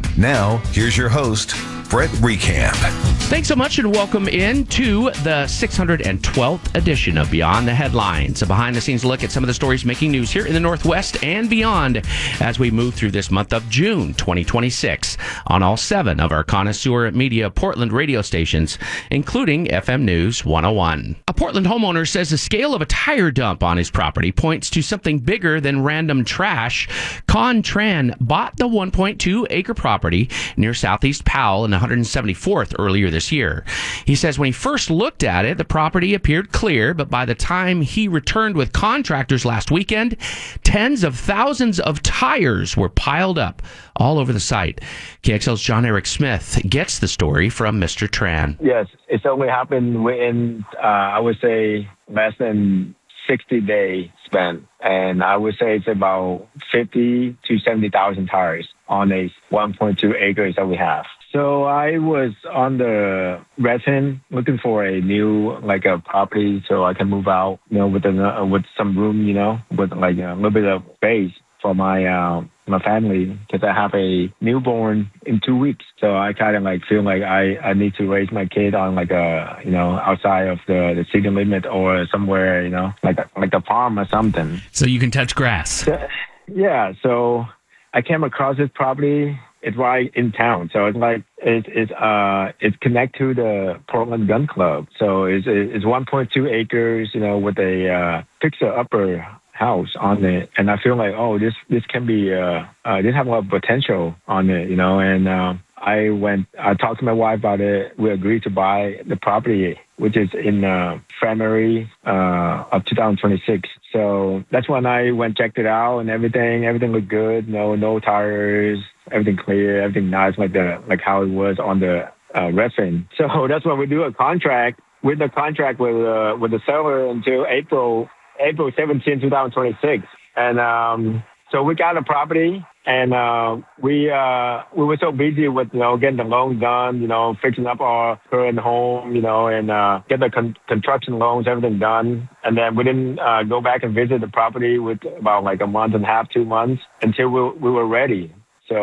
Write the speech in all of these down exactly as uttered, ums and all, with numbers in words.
Now, here's your host, Brett Recamp. Thanks so much and welcome in to the six hundred twelfth edition of Beyond the Headlines, a behind-the-scenes look at some of the stories making news here in the Northwest and beyond as we move through this month of June twenty twenty-six on all seven of our Connoisseur Media Portland radio stations, including F M News one oh one. A Portland homeowner says the scale of a tire dump on his property points to something bigger than random trash. Con Tran bought the one point two acre property near Southeast Powell and one hundred seventy-fourth earlier this year. He says when he first looked at it, the property appeared clear, but by the time he returned with contractors last weekend, tens of thousands of tires were piled up all over the site. K X L's John Eric Smith gets the story from Mister Tran. Yes, it's only happened within, uh, I would say, less than sixty day span. And I would say it's about fifty to seventy thousand tires on a one point two acres that we have. So I was on the Redfin looking for a new, like a property so I can move out, you know, with a, with some room, you know, with like a little bit of space for my, uh, my family, because I have a newborn in two weeks. So I kind of like feel like I, I need to raise my kid on like a, you know, outside of the, the city limit or somewhere, you know, like a, like a farm or something. So you can touch grass. So, yeah. So I came across this property. It's right in town, so it's like it's it's uh it's connect to the Portland Gun Club. So it's it's one point two acres, you know, with a uh, fixer upper house on it, and I feel like oh this this can be uh, uh this have a lot of potential on it, you know. And uh, I went I talked to my wife about it. We agreed to buy the property, which is in uh, February uh, of two thousand twenty-six. So that's when I went checked it out and everything. Everything looked good. No no tires. Everything clear, everything nice, like the like how it was on the uh, Redfin. So that's when we do a contract with the contract with uh, with the seller until April April seventeenth, twenty twenty-six. And um, so we got a property, and uh, we uh, we were so busy with you know getting the loan done, you know, fixing up our current home, you know, and uh, get the con- construction loans, everything done. And then we didn't uh, go back and visit the property with about like a month and a half, two months until we we were ready.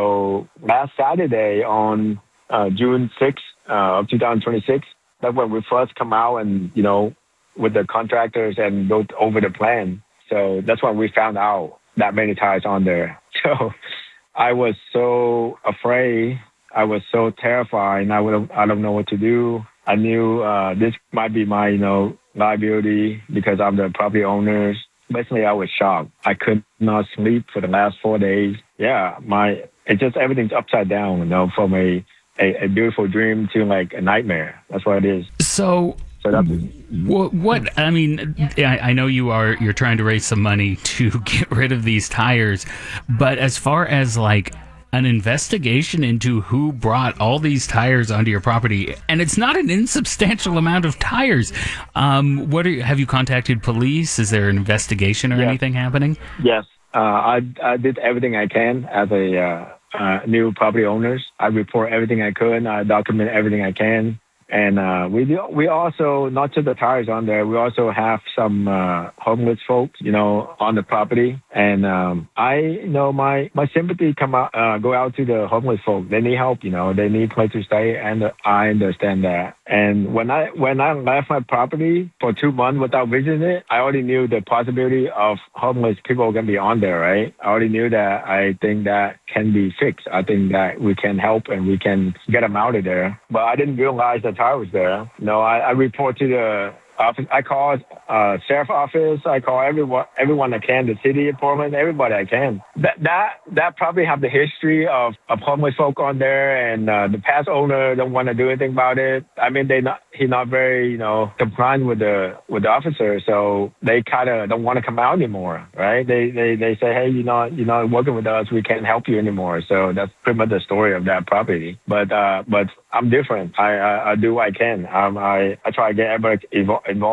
So last Saturday on uh, June sixth uh, of two thousand twenty-six, that's when we first come out and, you know, with the contractors and go over the plan. So that's when we found out that many tires on there. So I was so afraid. I was so terrified. And I, would I don't know what to do. I knew uh, this might be my, you know, liability because I'm the property owners. Basically, I was shocked. I could not sleep for the last four days. Yeah, my it's just everything's upside down, you know, from a, a, a beautiful dream to like a nightmare. That's what it is. So, so that's what, what I mean, I, I know you are you're trying to raise some money to get rid of these tires, but as far as like an investigation into who brought all these tires onto your property, and it's not an insubstantial amount of tires. Um, what are you, have you contacted police? Is there an investigation or yes. anything happening? Yes, uh, I I did everything I can as a uh, uh, new property owners. I report everything I could. I document everything I can. And uh, we do, we also, not just the tires on there, we also have some uh, homeless folks, you know, on the property. And um, I, you know, my, my sympathy come out, uh, go out to the homeless folks. They need help, you know, they need place to stay, and I understand that. And when I when I left my property for two months without visiting it, I already knew the possibility of homeless people were going to be on there, right? I already knew that. I think that can be fixed. I think that we can help and we can get them out of there. But I didn't realize that I was there. No, I, I report to the office. I call uh, sheriff office. I call everyone, everyone I can. The city of Portland, everybody I can. That that that probably have the history of, of homeless folk on there, and uh, the past owner don't want to do anything about it. I mean, they not he not very you know compliant with the with the officer, so they kind of don't want to come out anymore, right? They they they say, hey, you're not you're not working with us. We can't help you anymore. So that's pretty much the story of that property. But uh, but I'm different. I, I I do what I can. Um, I I try to get everybody involved.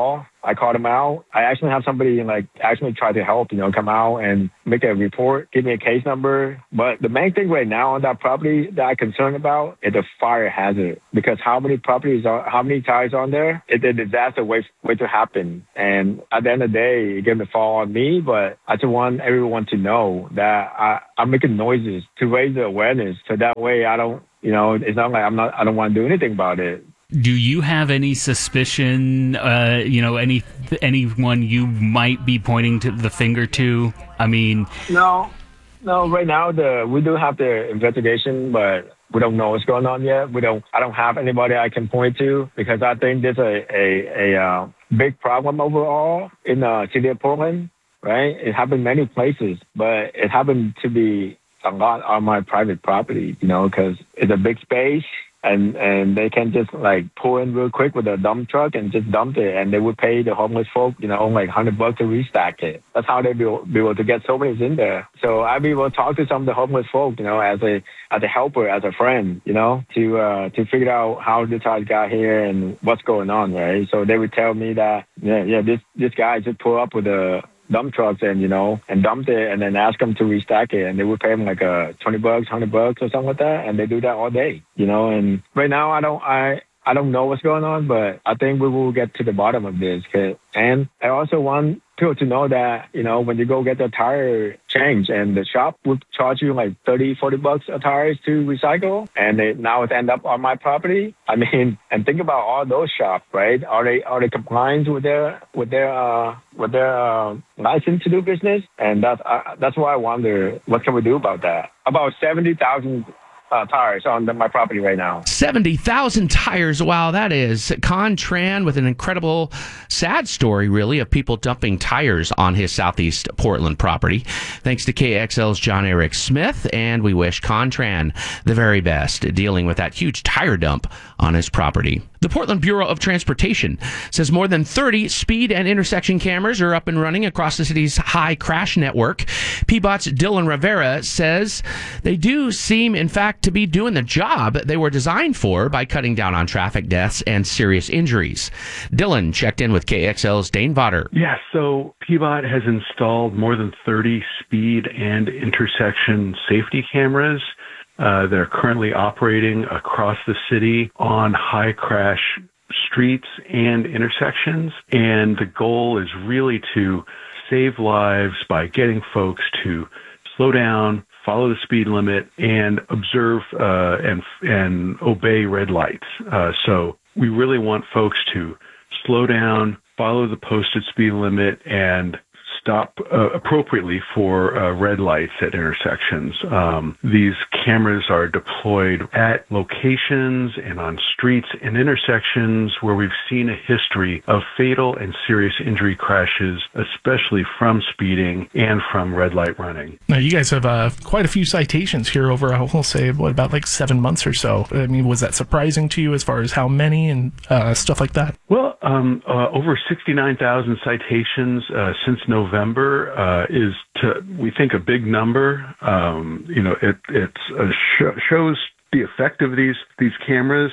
I called him out. I actually have somebody like actually try to help, you know, come out and make a report, give me a case number. But the main thing right now on that property that I'm concerned about is the fire hazard, because how many properties are, how many tires on there? It's a disaster wait, wait to happen. And at the end of the day, it's going to fall on me, but I just want everyone to know that I, I'm making noises to raise the awareness. So that way I don't, you know, it's not like I'm not, I don't want to do anything about it. Do you have any suspicion, uh, you know, any anyone you might be pointing to the finger to? I mean... No, no, right now the we do have the investigation, but we don't know what's going on yet. We don't, I don't have anybody I can point to, because I think there's a, a, a uh, big problem overall in the city of Portland, right? It happened many places, but it happened to be a lot on my private property, you know, because it's a big space. And and they can just like pull in real quick with a dump truck and just dump it, and they would pay the homeless folk, you know, like hundred bucks to restack it. That's how they be, be able to get so many in there. So I'd be able to talk to some of the homeless folk, you know, as a as a helper, as a friend, you know, to uh, to figure out how this guy got here and what's going on, right? So they would tell me that yeah yeah this this guy just pulled up with a dump trucks and, you know, and dumped it and then ask them to restack it, and they would pay them like a twenty bucks, hundred bucks or something like that. And they do that all day, you know, and right now I don't, I, I don't know what's going on, but I think we will get to the bottom of this. And I also want people to know that, you know, when you go get the tire changed and the shop would charge you like thirty, forty bucks a tires to recycle, and it now it's end up on my property. I mean, and think about all those shops, right? Are they, are they compliant with their, with their, uh, with their, uh, license to do business? And that's, uh, that's why I wonder, what can we do about that? About seventy thousand Uh, tires on the, my property right now. seventy thousand tires. Wow, that is. Con Tran with an incredible, sad story, really, of people dumping tires on his Southeast Portland property. Thanks to K X L's John Eric Smith, and we wish Con Tran the very best, dealing with that huge tire dump on his property. The Portland Bureau of Transportation says more than thirty speed and intersection cameras are up and running across the city's high crash network. P B O T's Dylan Rivera says they do seem, in fact, to be doing the job they were designed for by cutting down on traffic deaths and serious injuries. Dylan checked in with K X L's Dane Vodder. Yeah, so P B O T has installed more than thirty speed and intersection safety cameras Uh, they're currently operating across the city on high crash streets and intersections. And the goal is really to save lives by getting folks to slow down, follow the speed limit, and observe uh, and and obey red lights. Uh, so we really want folks to slow down, follow the posted speed limit, and stop uh, appropriately for uh, red lights at intersections. Um, these cameras are deployed at locations and on streets and intersections where we've seen a history of fatal and serious injury crashes, especially from speeding and from red light running. Now, you guys have uh, quite a few citations here over, I will say, what, about like seven months or so. I mean, was that surprising to you as far as how many and uh, stuff like that? Well, um, uh, over sixty-nine thousand citations uh, since November. November uh, is, to, we think, a big number. Um, you know, it it's uh, sh- shows the effect of these these cameras,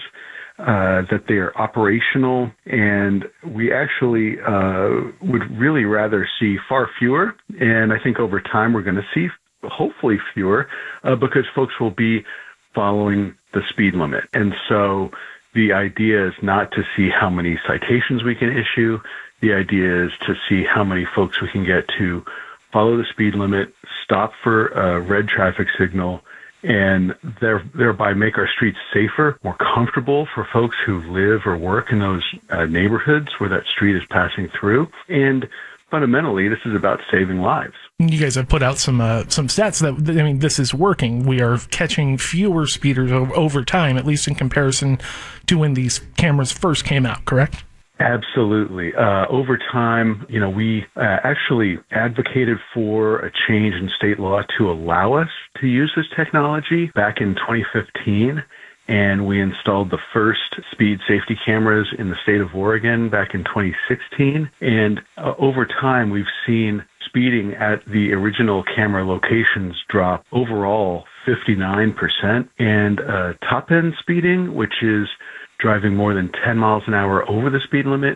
uh, that they are operational, and we actually uh, would really rather see far fewer. And I think over time we're going to see hopefully fewer uh, because folks will be following the speed limit. And so the idea is not to see how many citations we can issue. The idea is to see how many folks we can get to follow the speed limit, stop for a red traffic signal, and there, thereby make our streets safer, more comfortable for folks who live or work in those uh, neighborhoods where that street is passing through. And fundamentally, this is about saving lives. You guys have put out some uh, some stats that, I mean, this is working. We are catching fewer speeders o- over time, at least in comparison to when these cameras first came out, correct? Absolutely. Uh, over time, you know, we uh, actually advocated for a change in state law to allow us to use this technology back in twenty fifteen. And we installed the first speed safety cameras in the state of Oregon back in twenty sixteen. And uh, over time, we've seen speeding at the original camera locations drop overall fifty-nine percent. And uh, top-end speeding, which is driving more than ten miles an hour over the speed limit,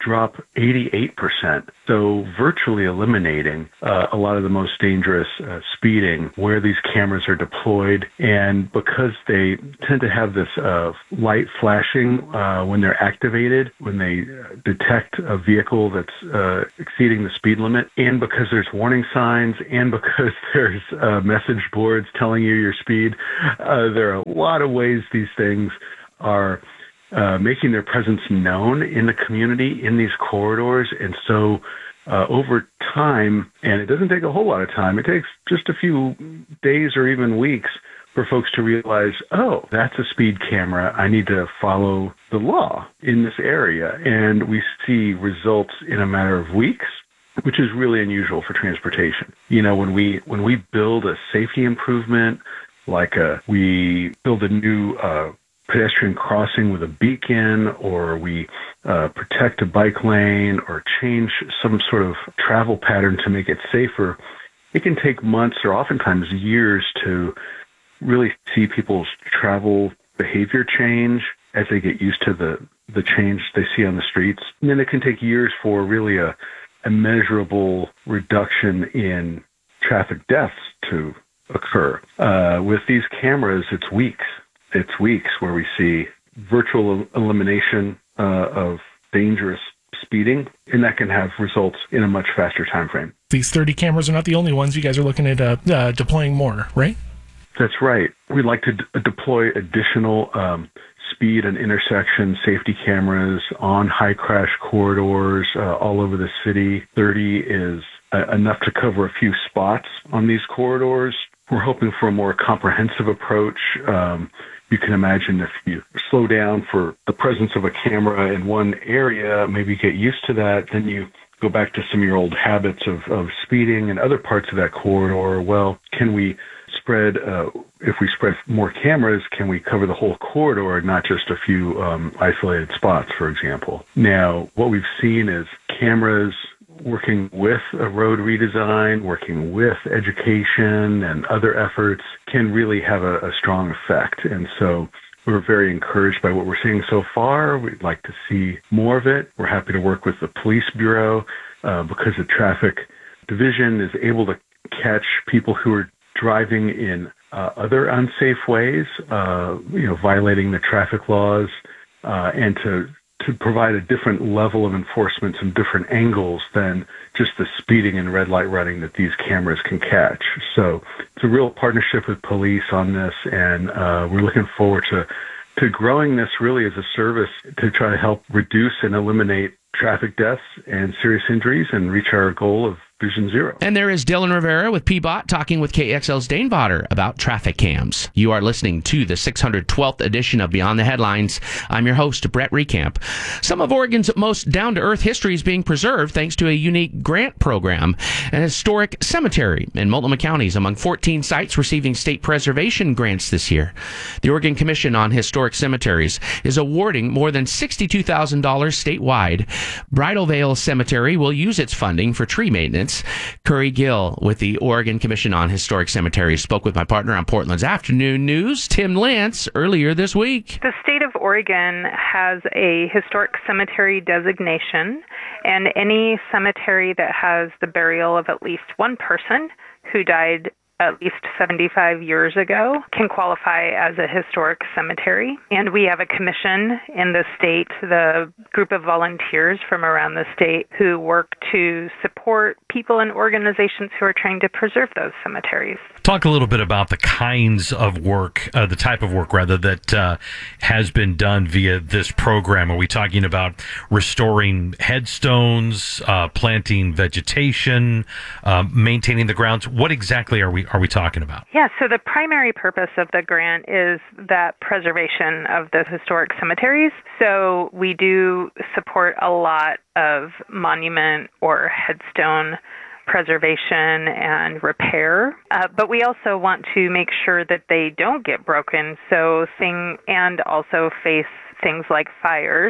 drop eighty-eight percent. So virtually eliminating uh, a lot of the most dangerous uh, speeding where these cameras are deployed. And because they tend to have this uh, light flashing uh, when they're activated, when they detect a vehicle that's uh, exceeding the speed limit, and because there's warning signs, and because there's uh, message boards telling you your speed, uh, there are a lot of ways these things are uh, making their presence known in the community, in these corridors. And so uh, over time, and it doesn't take a whole lot of time, it takes just a few days or even weeks for folks to realize, oh, that's a speed camera. I need to follow the law in this area. And we see results in a matter of weeks, which is really unusual for transportation. You know, when we when we build a safety improvement, like a, we build a new uh, pedestrian crossing with a beacon, or we uh, protect a bike lane, or change some sort of travel pattern to make it safer, it can take months or oftentimes years to really see people's travel behavior change as they get used to the, the change they see on the streets. And then it can take years for really a, a measurable reduction in traffic deaths to occur. Uh, with these cameras, it's weeks. It's weeks where we see virtual elimination uh, of dangerous speeding, and that can have results in a much faster time frame. These thirty cameras are not the only ones. You guys are looking at uh, uh, deploying more, right? That's right. We'd like to d- deploy additional um, speed and intersection safety cameras on high crash corridors uh, all over the city. thirty is uh, enough to cover a few spots on these corridors. We're hoping for a more comprehensive approach. Um, you can imagine if you slow down for the presence of a camera in one area, maybe get used to that, then you go back to some of your old habits of, of speeding in other parts of that corridor. Well, can we spread, uh, if we spread more cameras, can we cover the whole corridor, not just a few um, isolated spots, for example? Now, what we've seen is cameras working with a road redesign, working with education and other efforts can really have a, a strong effect. And so we're very encouraged by what we're seeing so far. We'd like to see more of it. We're happy to work with the police bureau uh, because the traffic division is able to catch people who are driving in uh, other unsafe ways, uh, you know, violating the traffic laws, uh, and to to provide a different level of enforcement, some different angles than just the speeding and red light running that these cameras can catch. So it's a real partnership with police on this, and uh, we're looking forward to to growing this really as a service to try to help reduce and eliminate traffic deaths and serious injuries and reach our goal of Vision Zero. And there is Dylan Rivera with P B O T talking with K X L's Dane Vodder about traffic cams. You are listening to the six hundred twelfth edition of Beyond the Headlines. I'm your host, Brett Recamp. Some of Oregon's most down-to-earth history is being preserved thanks to a unique grant program. An historic cemetery in Multnomah County is among fourteen sites receiving state preservation grants this year. The Oregon Commission on Historic Cemeteries is awarding more than sixty-two thousand dollars statewide. Bridal Veil Cemetery will use its funding for tree maintenance. Curry Gill with the Oregon Commission on Historic Cemeteries spoke with my partner on Portland's Afternoon News, Tim Lance, earlier this week. The state of Oregon has a historic cemetery designation, and any cemetery that has the burial of at least one person who died at least seventy-five years ago can qualify as a historic cemetery. And we have a commission in the state, the group of volunteers from around the state who work to support people and organizations who are trying to preserve those cemeteries. Talk a little bit about the kinds of work, uh, the type of work, rather, that uh, has been done via this program. Are we talking about restoring headstones, uh, planting vegetation, uh, maintaining the grounds? What exactly are we are we talking about? Yeah, so the primary purpose of the grant is that preservation of the historic cemeteries. So we do support a lot of monument or headstone preservation and repair, uh, but we also want to make sure that they don't get broken. So thing and also face things like fires.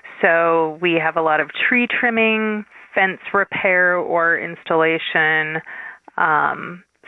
So we have a lot of tree trimming, fence repair or installation, um,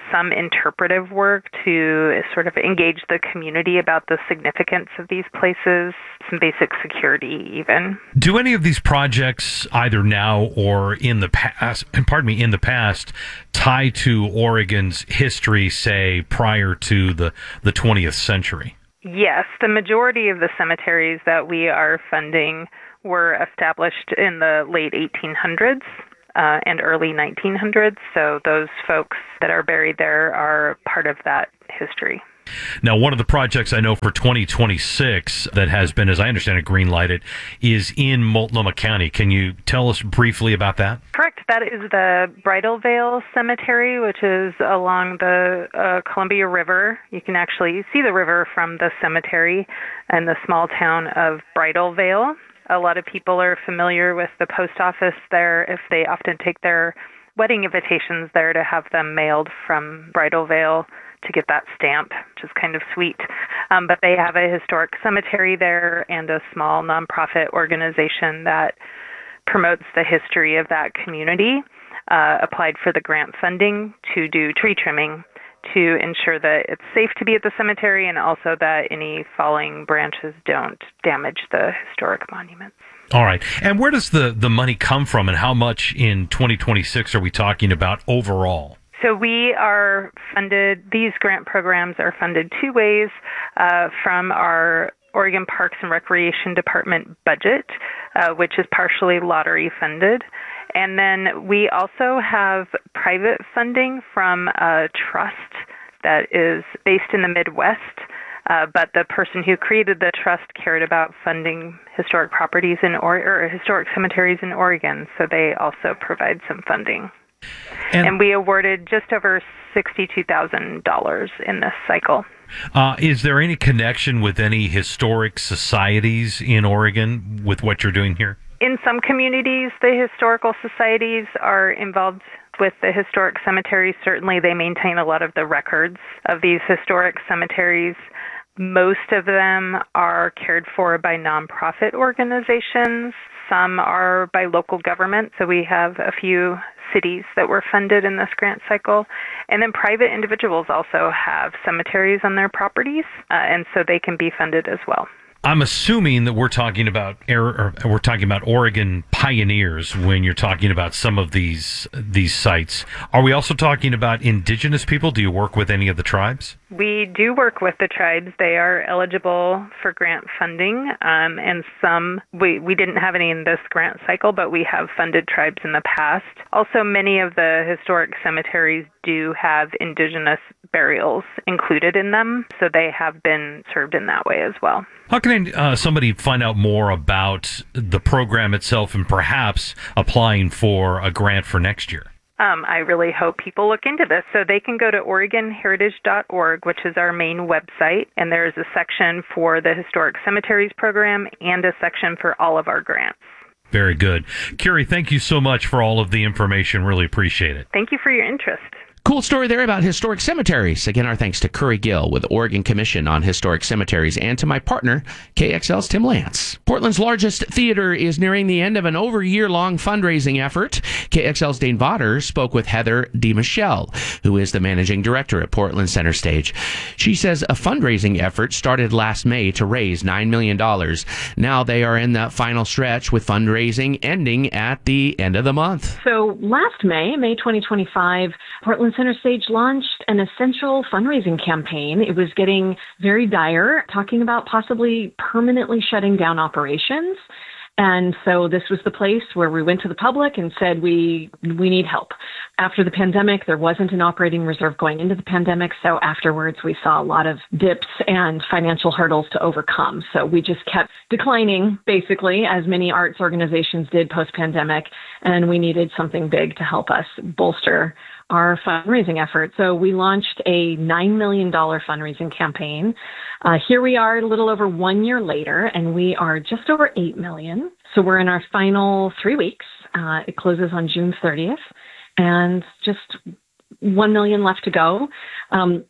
some interpretive work to sort of engage the community about the significance of these places, some basic security even. Do any of these projects, either now or in the past, pardon me, in the past, tie to Oregon's history, say, prior to the, the twentieth century? Yes, the majority of the cemeteries that we are funding were established in the late eighteen hundreds uh, and early nineteen hundreds, so those folks that are buried there are part of that history. Now, one of the projects I know for twenty twenty-six that has been, as I understand it, green-lighted is in Multnomah County. Can you tell us briefly about that? Correct. That is the Bridal Veil Cemetery, which is along the uh, Columbia River. You can actually see the river from the cemetery in the small town of Bridal Veil. A lot of people are familiar with the post office there if they often take their wedding invitations there to have them mailed from Bridal Veil to get that stamp, which is kind of sweet. Um, but they have a historic cemetery there and a small nonprofit organization that promotes the history of that community, uh, applied for the grant funding to do tree trimming to ensure that it's safe to be at the cemetery and also that any falling branches don't damage the historic monuments. All right. And where does the, the money come from, and how much in twenty twenty-six are we talking about overall? So we are funded, these grant programs are funded two ways, uh, from our Oregon Parks and Recreation Department budget, uh, which is partially lottery funded. And then we also have private funding from a trust that is based in the Midwest, uh, but the person who created the trust cared about funding historic properties in or, or historic cemeteries in Oregon, so they also provide some funding. And, and we awarded just over sixty-two thousand dollars in this cycle. Uh, is there any connection with any historic societies in Oregon with what you're doing here? In some communities, the historical societies are involved with the historic cemeteries. Certainly, they maintain a lot of the records of these historic cemeteries. Most of them are cared for by nonprofit organizations. Some are by local government. So we have a few cities that were funded in this grant cycle. And then private individuals also have cemeteries on their properties, uh, and so they can be funded as well. I'm assuming that we're talking about or we're talking about Oregon pioneers when you're talking about some of these these sites. Are we also talking about indigenous people? Do you work with any of the tribes? We do work with the tribes. They are eligible for grant funding, um, and some we, we didn't have any in this grant cycle, but we have funded tribes in the past. Also, many of the historic cemeteries do have indigenous burials included in them, so they have been served in that way as well. How can uh, somebody find out more about the program itself and perhaps applying for a grant for next year? Um, I really hope people look into this. So they can go to Oregon Heritage dot org, which is our main website, and there's a section for the Historic Cemeteries Program and a section for all of our grants. Very good. Curie, thank you so much for all of the information. Really appreciate it. Thank you for your interest. Cool story there about historic cemeteries. Again, our thanks to Curry Gill with Oregon Commission on Historic Cemeteries and to my partner, K X L's Tim Lance. Portland's largest theater is nearing the end of an over year-long fundraising effort. K X L's Dane Vodder spoke with Heather DeMichelle, who is the managing director at Portland Center Stage. She says a fundraising effort started last May to raise nine million dollars. Now they are in the final stretch with fundraising ending at the end of the month. So last May, May twenty twenty-five, Portland Center Stage launched an essential fundraising campaign. It was getting very dire, talking about possibly permanently shutting down operations. And so this was the place where we went to the public and said, we we need help. After the pandemic, there wasn't an operating reserve going into the pandemic. So afterwards, we saw a lot of dips and financial hurdles to overcome. So we just kept declining, basically, as many arts organizations did post-pandemic. And we needed something big to help us bolster our fundraising effort. So we launched a nine million dollars fundraising campaign. Uh, here we are a little over one year later, and we are just over eight million dollars. So we're in our final three weeks. Uh, it closes on June thirtieth, and just one million dollars left to go. Um,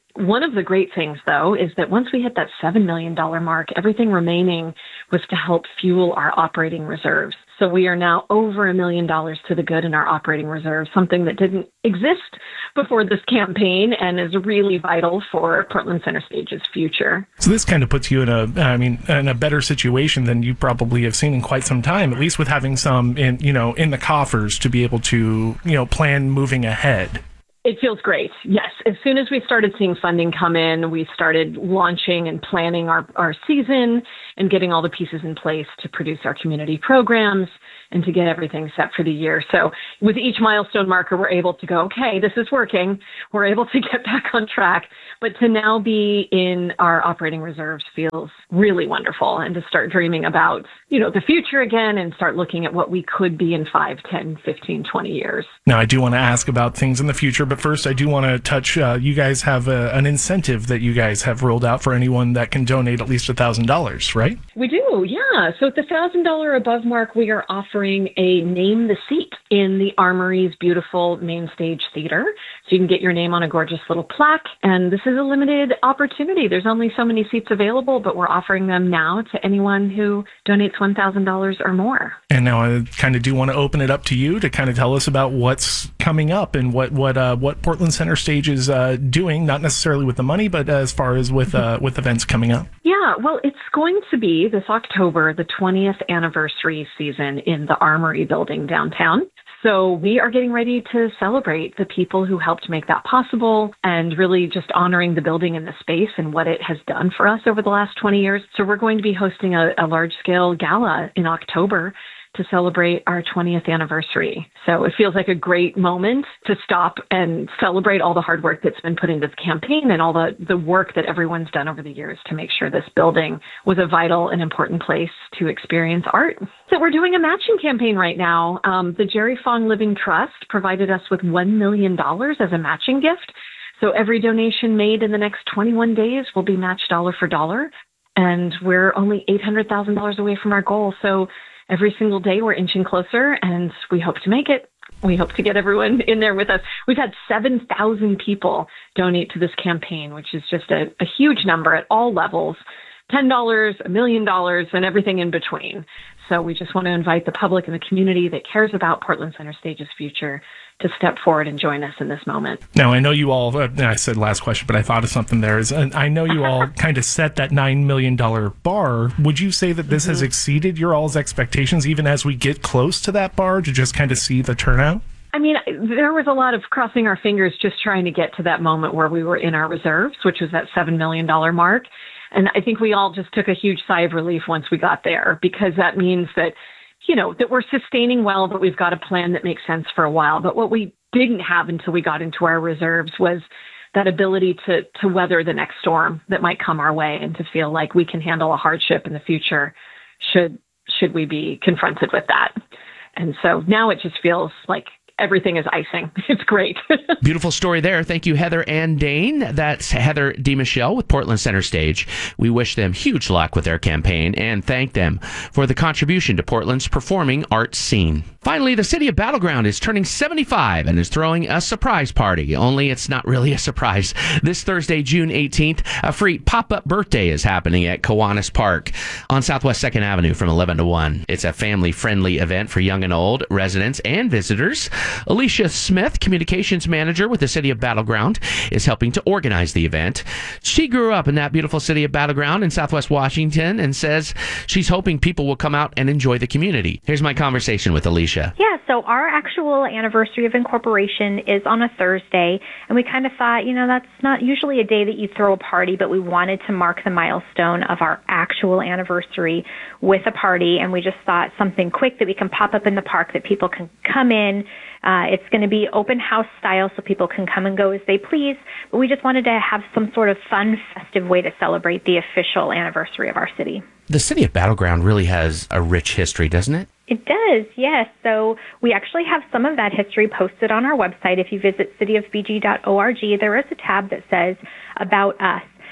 One of the great things, though, is that once we hit that seven million dollars mark, everything remaining was to help fuel our operating reserves. So we are now over a million dollars to the good in our operating reserves, something that didn't exist before this campaign and is really vital for Portland Center Stage's future. So this kind of puts you in a, I mean, in a better situation than you probably have seen in quite some time, at least with having some in, you know, in the coffers to be able to, you know, plan moving ahead. It feels great. Yes. As soon as we started seeing funding come in, we started launching and planning our, our season and getting all the pieces in place to produce our community programs and to get everything set for the year. So with each milestone marker, we're able to go, okay, this is working. We're able to get back on track. But to now be in our operating reserves feels really wonderful, and to start dreaming about, you know, the future again and start looking at what we could be in five, ten, fifteen, twenty years. Now, I do want to ask about things in the future, but first I do want to touch, uh, you guys have a, an incentive that you guys have rolled out for anyone that can donate at least one thousand dollars, right? We do, yeah. So at the one thousand dollars above mark, we are offering a name the seat in the Armory's beautiful main stage theater. So you can get your name on a gorgeous little plaque, and this is a limited opportunity. There's only so many seats available, but we're offering them now to anyone who donates one thousand dollars or more. And now I kind of do want to open it up to you to kind of tell us about what's coming up and what what uh, what Portland Center Stage is uh, doing, not necessarily with the money, but as far as with uh, with events coming up. Yeah, well, it's going to be this October, the twentieth anniversary season in the Armory building downtown. So we are getting ready to celebrate the people who helped make that possible and really just honoring the building and the space and what it has done for us over the last twenty years. So we're going to be hosting a, a large-scale gala in October to celebrate our twentieth anniversary. So it feels like a great moment to stop and celebrate all the hard work that's been put into the campaign and all the, the work that everyone's done over the years to make sure this building was a vital and important place to experience art. So we're doing a matching campaign right now. Um, the Jerry Fong Living Trust provided us with one million dollars as a matching gift. So every donation made in the next twenty-one days will be matched dollar for dollar. And we're only eight hundred thousand dollars away from our goal. So every single day we're inching closer, and we hope to make it. We hope to get everyone in there with us. We've had seven thousand people donate to this campaign, which is just a, a huge number at all levels, ten dollars, a million dollars, and everything in between. So we just want to invite the public and the community that cares about Portland Center Stage's future to step forward and join us in this moment. Now, I know you all, uh, I said last question, but I thought of something there. Is, uh, I know you all kind of set that nine million dollars bar. Would you say that this mm-hmm. has exceeded your all's expectations, even as we get close to that bar, to just kind of see the turnout? I mean, there was a lot of crossing our fingers just trying to get to that moment where we were in our reserves, which was that seven million dollars mark. And I think we all just took a huge sigh of relief once we got there, because that means that, you know, that we're sustaining well, but we've got a plan that makes sense for a while. But what we didn't have until we got into our reserves was that ability to, to weather the next storm that might come our way, and to feel like we can handle a hardship in the future should, should we be confronted with that. And so now it just feels like everything is icing. It's great. Beautiful story there. Thank you, Heather and Dane. That's Heather DeMichelle with Portland Center Stage. We wish them huge luck with their campaign and thank them for the contribution to Portland's performing arts scene. Finally, the city of Battleground is turning seventy-five and is throwing a surprise party, only it's not really a surprise. This Thursday, June eighteenth, a free pop-up birthday is happening at Kiwanis Park on Southwest second Avenue from eleven to one. It's a family-friendly event for young and old, residents and visitors. Alicia Smith, communications manager with the city of Battleground, is helping to organize the event. She grew up in that beautiful city of Battleground in Southwest Washington and says she's hoping people will come out and enjoy the community. Here's my conversation with Alicia. Yeah, so our actual anniversary of incorporation is on a Thursday, and we kind of thought, you know, that's not usually a day that you throw a party, but we wanted to mark the milestone of our actual anniversary with a party, and we just thought something quick that we can pop up in the park that people can come in. Uh, it's going to be open house style, so people can come and go as they please, but we just wanted to have some sort of fun, festive way to celebrate the official anniversary of our city. The city of Battleground really has a rich history, doesn't it? It does, yes. So we actually have some of that history posted on our website. If you visit city of b g dot org, there is a tab that says About Us.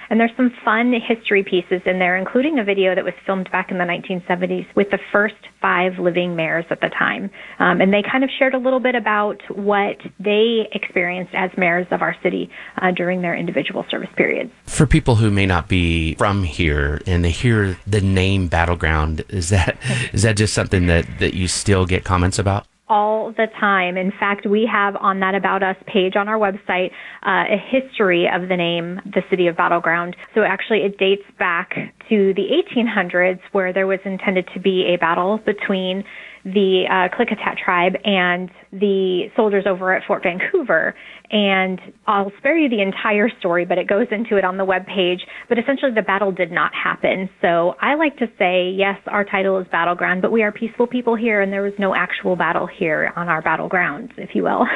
And there's some fun history pieces in there, including a video that was filmed back in the nineteen seventies with the first five living mayors at the time. Um, and they kind of shared a little bit about what they experienced as mayors of our city uh, during their individual service periods. For people who may not be from here and they hear the name Battleground, is that is that just something that, that you still get comments about? All the time. In fact, we have on that About Us page on our website uh, a history of the name, the City of Battleground. So actually it dates back to the eighteen hundreds, where there was intended to be a battle between the uh, Klickitat tribe and the soldiers over at Fort Vancouver. And I'll spare you the entire story, but it goes into it on the webpage. But essentially, the battle did not happen. So I like to say, yes, our title is Battleground, but we are peaceful people here, and there was no actual battle here on our battlegrounds, if you will.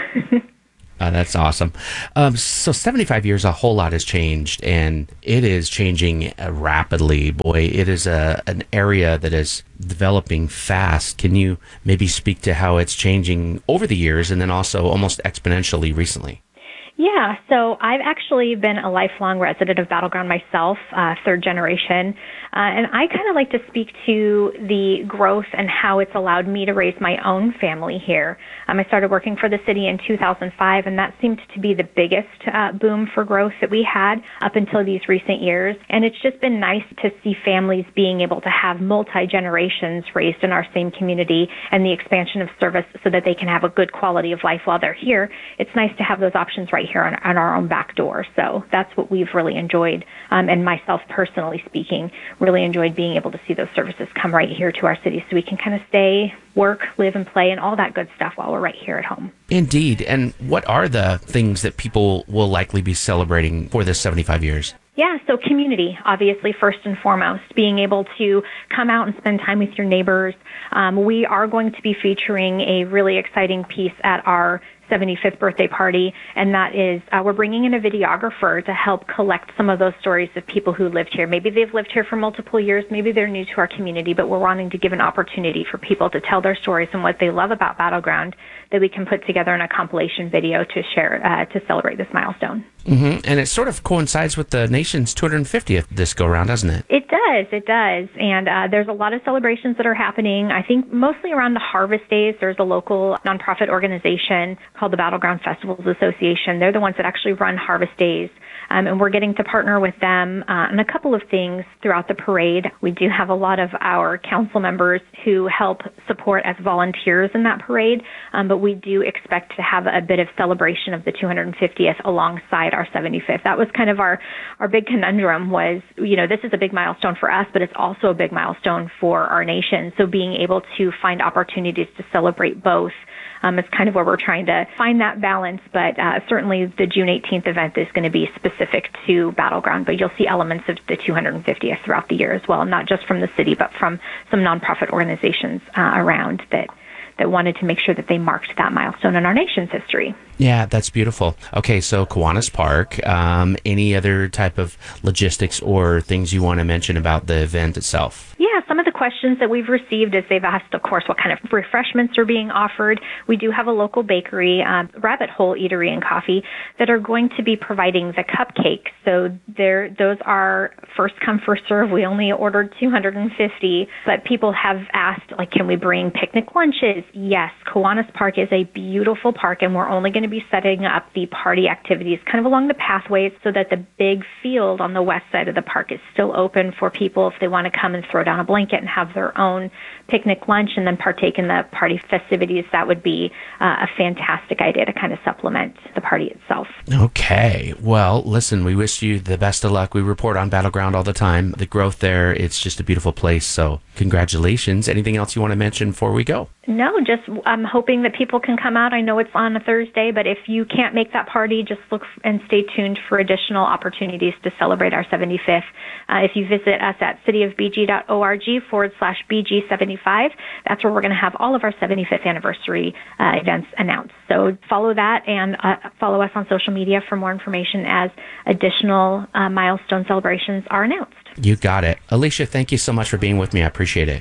Uh, that's awesome. Um, so seventy-five years, a whole lot has changed, and it is changing uh, rapidly. Boy, it is a, an area that is developing fast. Can you maybe speak to how it's changing over the years and then also almost exponentially recently? Yeah, so I've actually been a lifelong resident of Battleground myself, uh, third generation, uh, and I kind of like to speak to the growth and how it's allowed me to raise my own family here. Um, I started working for the city in two thousand five, and that seemed to be the biggest uh, boom for growth that we had up until these recent years, and it's just been nice to see families being able to have multi-generations raised in our same community and the expansion of service so that they can have a good quality of life while they're here. It's nice to have those options right here on, on our own back door. So that's what we've really enjoyed. Um, and myself personally speaking, really enjoyed being able to see those services come right here to our city so we can kind of stay, work, live, and play and all that good stuff while we're right here at home. Indeed. And what are the things that people will likely be celebrating for this seventy-five years? Yeah, so community, obviously, first and foremost, being able to come out and spend time with your neighbors. Um, we are going to be featuring a really exciting piece at our seventy-fifth birthday party, and that is uh, we're bringing in a videographer to help collect some of those stories of people who lived here. Maybe they've lived here for multiple years, maybe they're new to our community, but we're wanting to give an opportunity for people to tell their stories and what they love about Battleground that we can put together in a compilation video to share uh, to celebrate this milestone. Mm-hmm. And it sort of coincides with the nation's two hundred fiftieth this go around, doesn't it? It does, it does. And uh, there's a lot of celebrations that are happening, I think mostly around the harvest days. There's a local nonprofit organization called the Battleground Festivals Association. They're the ones that actually run harvest days. Um, and we're getting to partner with them uh, on a couple of things throughout the parade. We do have a lot of our council members who help support as volunteers in that parade, um, but we do expect to have a bit of celebration of the two hundred fiftieth alongside our seventy-fifth. That was kind of our, our big conundrum was, you know, this is a big milestone for us, but it's also a big milestone for our nation. So being able to find opportunities to celebrate both Um, it's kind of where we're trying to find that balance, but uh, certainly the June eighteenth event is going to be specific to Battleground, but you'll see elements of the two hundred fiftieth throughout the year as well, not just from the city, but from some nonprofit organizations uh, around that that wanted to make sure that they marked that milestone in our nation's history. Yeah, that's beautiful. Okay, so Kiwanis Park, um, any other type of logistics or things you want to mention about the event itself? Yeah, some of the questions that we've received is they've asked, of course, what kind of refreshments are being offered. We do have a local bakery, uh, Rabbit Hole Eatery and Coffee, that are going to be providing the cupcakes. So they're, those are first come, first serve. We only ordered two hundred fifty, but people have asked, like, can we bring picnic lunches? Yes, Kiwanis Park is a beautiful park, and we're only going to be setting up the party activities kind of along the pathways so that the big field on the west side of the park is still open for people if they want to come and throw down a blanket and have their own picnic lunch and then partake in the party festivities. That would be uh, a fantastic idea to kind of supplement the party itself. Okay. Well, listen, we wish you the best of luck. We report on Battleground all the time. The growth there, it's just a beautiful place. So congratulations. Anything else you want to mention before we go? No, just I'm hoping that people can come out. I know it's on a Thursday, but if you can't make that party, just look and stay tuned for additional opportunities to celebrate our seventy-fifth. Uh, if you visit us at cityofbg.org forward slash BG75, that's where we're going to have all of our seventy-fifth anniversary uh, events announced. So follow that and uh, follow us on social media for more information as additional uh, milestone celebrations are announced. You got it. Alicia, thank you so much for being with me. I appreciate it. Yeah,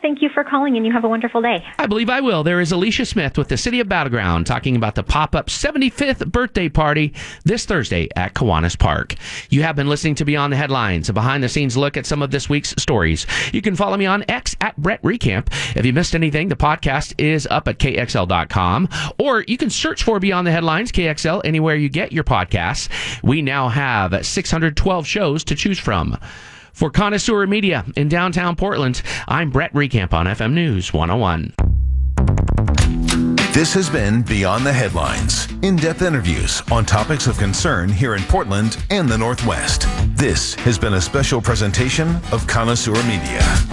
thank you for calling, and you have a wonderful day. I believe I will. There is Alicia Smith with the City of Battleground talking about the pop-up seventy-fifth birthday party this Thursday at Kiwanis Park. You have been listening to Beyond the Headlines, a behind-the-scenes look at some of this week's stories. You can follow me on X at Brett Recamp. If you missed anything, the podcast is up at K X L dot com, or you can search for Beyond the Headlines, K X L, anywhere you get your podcasts. We now have six hundred twelve shows to choose from. For Connoisseur Media in downtown Portland, I'm Brett Recamp on F M News one oh one. This has been Beyond the Headlines, in-depth interviews on topics of concern here in Portland and the Northwest. This has been a special presentation of Connoisseur Media.